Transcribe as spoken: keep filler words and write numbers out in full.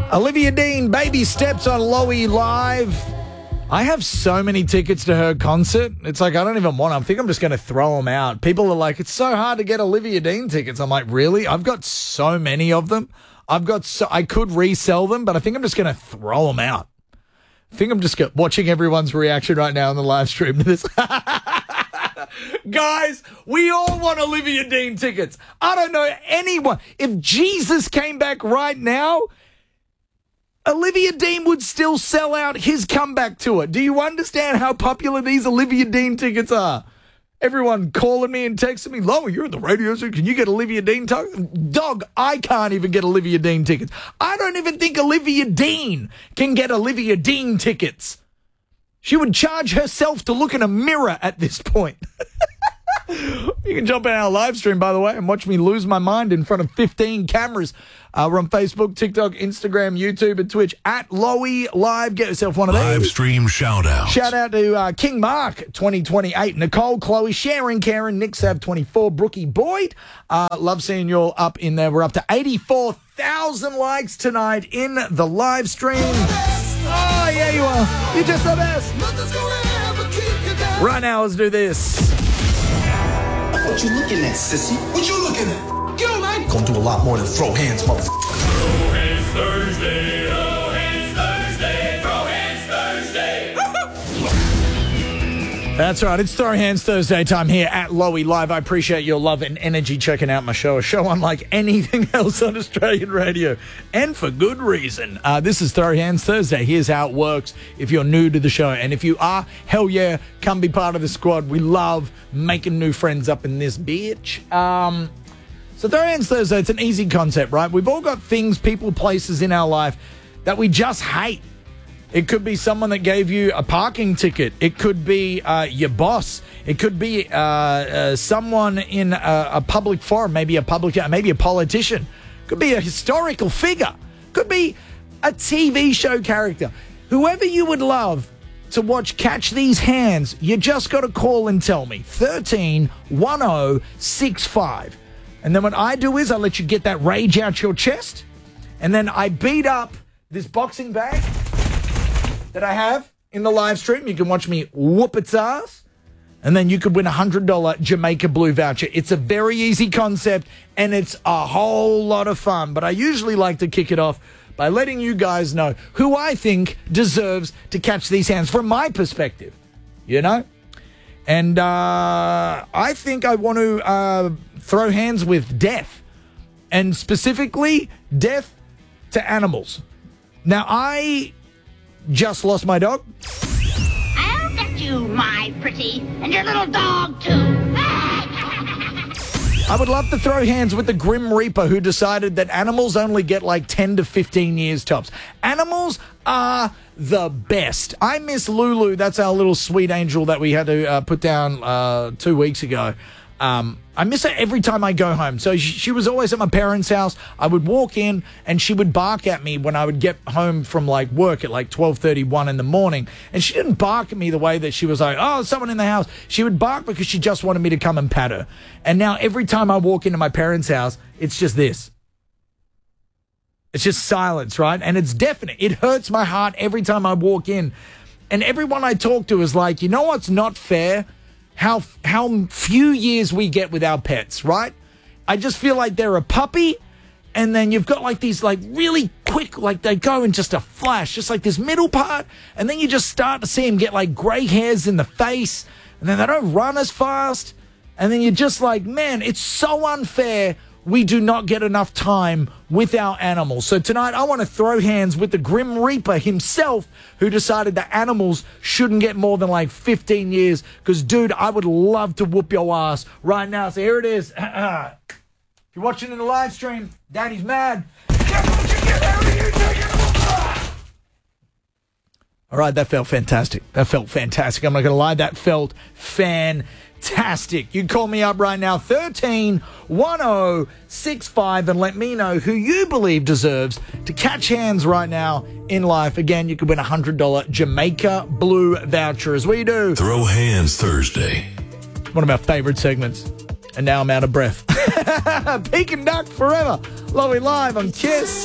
Olivia Dean, Baby Steps on Lowy Live. I have so many tickets to her concert. It's like I don't even want them. I think I'm just going to throw them out. People are like, it's so hard to get Olivia Dean tickets. I'm like, really? I've got so many of them. I've got so I could resell them, but I think I'm just going to throw them out. I think I'm just go- watching everyone's reaction right now on the live stream to this. Guys, we all want Olivia Dean tickets. I don't know anyone. If Jesus came back right now, Olivia Dean would still sell out his comeback tour. Do you understand how popular these Olivia Dean tickets are? Everyone calling me and texting me, Lo, you're at the radio, so can you get Olivia Dean tickets? Dog, I can't even get Olivia Dean tickets. I don't even think Olivia Dean can get Olivia Dean tickets. She would charge herself to look in a mirror at this point. You can jump in our live stream, by the way, and watch me lose my mind in front of fifteen cameras. Uh, we're on Facebook, TikTok, Instagram, YouTube, and Twitch at Lowy Live. Get yourself one of these. Live stream shout out. Shout out to uh, King Mark, twenty twenty-eight, Nicole, Chloe, Sharon, Karen, Nick Sav, twenty-four, Brookie Boyd. Uh, love seeing you all up in there. We're up to eighty-four thousand likes tonight in the live stream. Oh, yeah, you are. You're just the best. Right now, let's do this. What you looking at, sissy? What you looking at? Yo, man. Gonna do a lot more than throw hands, motherfucker. Throw hands Thursday. Throw hands Thursday. Throw hands Thursday. That's right. It's Throw Hands Thursday time here at Lowy Live. I appreciate your love and energy checking out my show. A show unlike anything else on Australian radio. And for good reason. Uh, this is Throw Hands Thursday. Here's how it works if you're new to the show. And if you are, hell yeah, come be part of the squad. We love making new friends up in this bitch. Um, so Throw Hands Thursday, it's an easy concept, right? We've all got things, people, places in our life that we just hate. It could be someone that gave you a parking ticket. It could be uh, your boss. It could be uh, uh, someone in a, a public forum, maybe a public, maybe a politician. Could be a historical figure. Could be a T V show character. Whoever you would love to watch Catch These Hands, you just got to call and tell me. thirteen one oh six five. And then what I do is I let you get that rage out your chest. And then I beat up this boxing bag that I have in the live stream. You can watch me whoop its ass, and then you could win a one hundred dollars Jamaica Blue voucher. It's a very easy concept, and it's a whole lot of fun. But I usually like to kick it off by letting you guys know who I think deserves to catch these hands from my perspective, you know? And uh, I think I want to uh, throw hands with death, and specifically death to animals. Now, I just lost my dog. I'll get you, my pretty, and your little dog, too. I would love to throw hands with the Grim Reaper who decided that animals only get like ten to fifteen years tops. Animals are the best. I miss Lulu. That's our little sweet angel that we had to uh, put down uh, two weeks ago. Um, I miss her every time I go home. So she, she was always at my parents' house. I would walk in and she would bark at me when I would get home from like work at like twelve thirty-one in the morning. And she didn't bark at me the way that she was like, oh, someone in the house. She would bark because she just wanted me to come and pat her. And now every time I walk into my parents' house, it's just this. It's just silence, right? And it's deafening. It hurts my heart every time I walk in. And everyone I talk to is like, you know what's not fair? How how few years we get with our pets, right? I just feel like they're a puppy, and then you've got like these like really quick, like they go in just a flash, just like this middle part, and then you just start to see them get like gray hairs in the face, and then they don't run as fast, and then you're just like, man, it's so unfair. We do not get enough time with our animals. So tonight I want to throw hands with the Grim Reaper himself, who decided that animals shouldn't get more than like fifteen years. Because, dude, I would love to whoop your ass right now. So here it is. If you're watching in the live stream, Daddy's mad. All right, that felt fantastic. That felt fantastic. I'm not going to lie. That felt fantastic. You call me up right now, thirteen one oh six five, and let me know who you believe deserves to catch hands right now in life. Again, you could win a one hundred dollars Jamaica Blue voucher. As we do Throw Hands Thursday. One of our favorite segments. And now I'm out of breath. Peking Duck forever. Lowy Live on Kiss.